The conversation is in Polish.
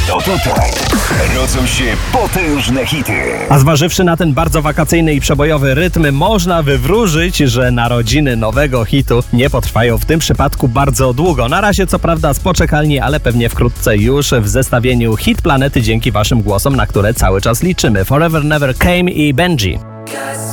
To tutaj rodzą się potężne hity. A zważywszy na ten bardzo wakacyjny i przebojowy rytm, można wywróżyć, że narodziny nowego hitu nie potrwają w tym przypadku bardzo długo. Na razie co prawda z poczekalni, ale pewnie wkrótce już w zestawieniu Hit Planety dzięki waszym głosom, na które cały czas liczymy. Forever Never Came i Benji.